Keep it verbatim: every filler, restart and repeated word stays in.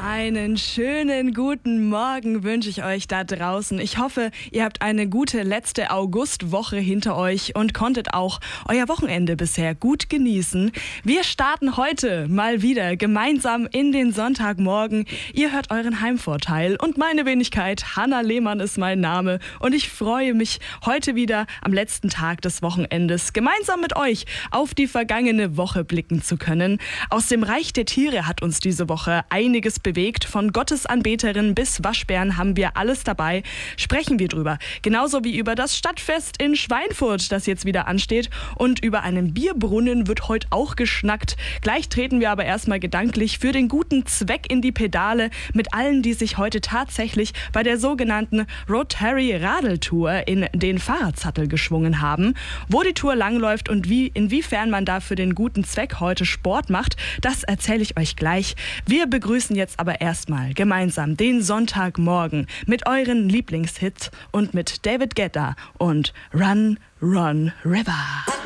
Einen schönen guten Morgen wünsche ich euch da draußen. Ich hoffe, ihr habt eine gute letzte Augustwoche hinter euch und konntet auch euer Wochenende bisher gut genießen. Wir starten heute mal wieder gemeinsam in den Sonntagmorgen. Ihr hört euren Heimvorteil und meine Wenigkeit, Hannah Lehmann ist mein Name und ich freue mich heute wieder am letzten Tag des Wochenendes gemeinsam mit euch auf die vergangene Woche blicken zu können. Aus dem Reich der Tiere hat uns diese Woche einiges bewegt. Von Gottesanbeterinnen bis Waschbären haben wir alles dabei. Sprechen wir drüber. Genauso wie über das Stadtfest in Schweinfurt, das jetzt wieder ansteht. Und über einen Bierbrunnen wird heute auch geschnackt. Gleich treten wir aber erstmal gedanklich für den guten Zweck in die Pedale mit allen, die sich heute tatsächlich bei der sogenannten Rotary Radeltour in den Fahrradsattel geschwungen haben. Wo die Tour langläuft und wie, inwiefern man da für den guten Zweck heute Sport macht, das erzähle ich euch gleich. Wir begrüßen jetzt aber erstmal gemeinsam den Sonntagmorgen mit euren Lieblingshits und mit David Guetta und Run, Run, River.